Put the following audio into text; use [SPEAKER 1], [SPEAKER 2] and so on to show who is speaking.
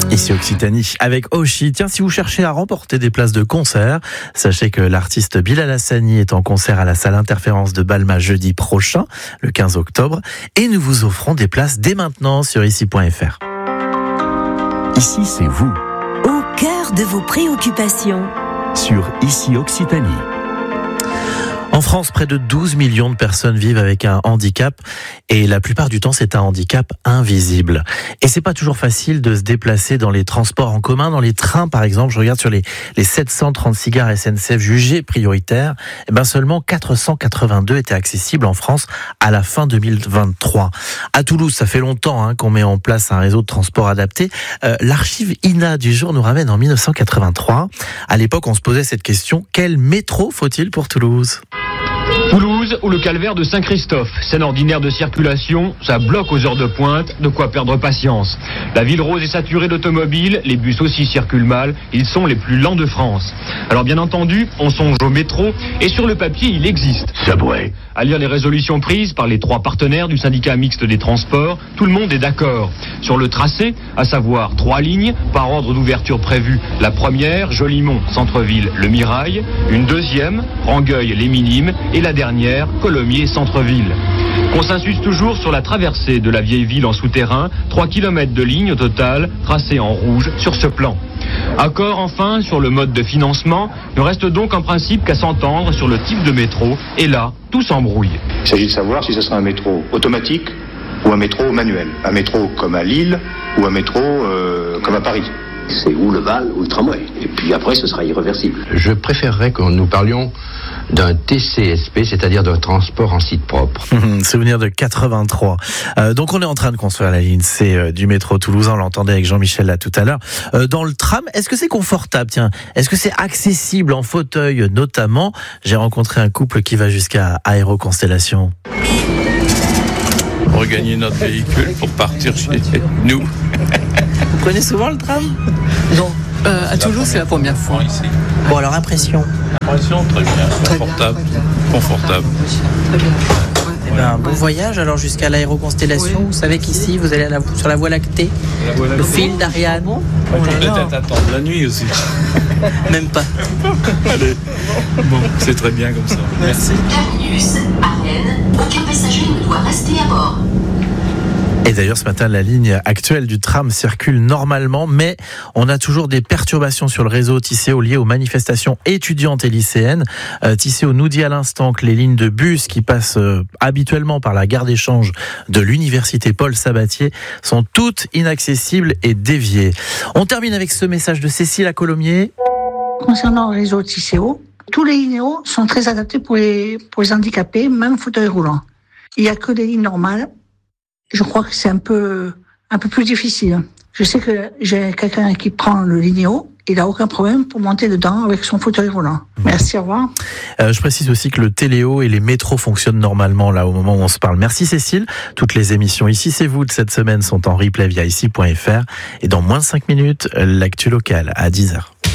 [SPEAKER 1] Ici Occitanie, avec Oshi. Tiens, si vous cherchez à remporter des places de concert, sachez que l'artiste Bilal Hassani est en concert à la salle Interférence de Balma jeudi prochain, le 15 octobre, et nous vous offrons des places dès maintenant sur ici.fr.
[SPEAKER 2] Ici, c'est vous,
[SPEAKER 3] au cœur de vos préoccupations.
[SPEAKER 2] Sur Ici Occitanie.
[SPEAKER 1] En France, près de 12 millions de personnes vivent avec un handicap et la plupart du temps, c'est un handicap invisible. Et c'est pas toujours facile de se déplacer dans les transports en commun, dans les trains par exemple. Je regarde sur les 736 gares SNCF jugées prioritaires, et ben seulement 482 étaient accessibles en France à la fin 2023. À Toulouse, ça fait longtemps qu'on met en place un réseau de transport adapté. L'archive INA du jour nous ramène en 1983. À l'époque, on se posait cette question, quel métro faut-il pour Toulouse ?
[SPEAKER 4] Toulouse ou le calvaire de Saint-Christophe, scène ordinaire de circulation, ça bloque aux heures de pointe, de quoi perdre patience. La ville rose est saturée d'automobiles, les bus aussi circulent mal, ils sont les plus lents de France. Alors bien entendu, on songe au métro et sur le papier il existe.
[SPEAKER 2] Subway.
[SPEAKER 4] À lire les résolutions prises par les 3 partenaires du syndicat mixte des transports, tout le monde est d'accord. Sur le tracé, à savoir 3 lignes, par ordre d'ouverture prévu. La première, Jolimont, centre-ville, le Mirail. Une deuxième, Rangueil, les Minimes. Et la dernière, Colomiers, centre-ville. Consensus toujours sur la traversée de la vieille ville en souterrain, 3 km de ligne au total, tracés en rouge sur ce plan. Accord enfin sur le mode de financement, ne reste donc en principe qu'à s'entendre sur le type de métro, et là, tout s'embrouille.
[SPEAKER 5] Il s'agit de savoir si ce sera un métro automatique ou un métro manuel. Un métro comme à Lille ou un métro comme à Paris.
[SPEAKER 6] C'est ou le Val ou le tramway. Et puis après, ce sera irréversible.
[SPEAKER 7] Je préférerais que nous parlions d'un TCSP, c'est-à-dire d'un transport en site propre.
[SPEAKER 1] Souvenir de 83. Donc on est en train de construire la ligne C du métro toulousain, on l'entendait avec Jean-Michel là tout à l'heure. Dans le tram, est-ce que c'est confortable ? Tiens, est-ce que c'est accessible en fauteuil notamment ? J'ai rencontré un couple qui va jusqu'à Aéroconstellation.
[SPEAKER 8] Regagner notre véhicule pour partir chez nous.
[SPEAKER 9] Vous prenez souvent le tram ?
[SPEAKER 10] Non. À Toulouse, c'est la première fois.
[SPEAKER 8] Ici.
[SPEAKER 9] Bon, alors impression ?
[SPEAKER 8] Impression, très bien. Confortable. Confortable.
[SPEAKER 10] Très bien.
[SPEAKER 9] Eh ben, bon voyage alors jusqu'à l'Aéroconstellation. Oui. Vous savez qu'ici, vous allez sur la Voie lactée, le fil d'Ariane.
[SPEAKER 8] Peut-être attendre la nuit aussi.
[SPEAKER 9] Même pas.
[SPEAKER 8] Allez. Bon, c'est très bien comme ça.
[SPEAKER 9] Merci.
[SPEAKER 11] Terminus, Ariane, aucun passager ne doit rester à bord.
[SPEAKER 1] Et d'ailleurs, ce matin, la ligne actuelle du tram circule normalement, mais on a toujours des perturbations sur le réseau Tisséo liées aux manifestations étudiantes et lycéennes. Tisséo nous dit à l'instant que les lignes de bus qui passent habituellement par la gare d'échange de l'université Paul Sabatier sont toutes inaccessibles et déviées. On termine avec ce message de Cécile à Colomiers.
[SPEAKER 12] Concernant le réseau Tisséo, tous les lignes sont très adaptés pour les handicapés, même fauteuil roulant. Il n'y a que les lignes normales. Je crois que c'est un peu plus difficile. Je sais que j'ai quelqu'un qui prend le Linéo, il n'a aucun problème pour monter dedans avec son fauteuil roulant. Merci, au revoir. Je précise aussi que le Téléo et les métros fonctionnent normalement là au moment où on se parle. Merci Cécile. Toutes les émissions Ici c'est vous de cette semaine sont en replay via ici.fr et dans moins de 5 minutes, l'actu locale à 10h.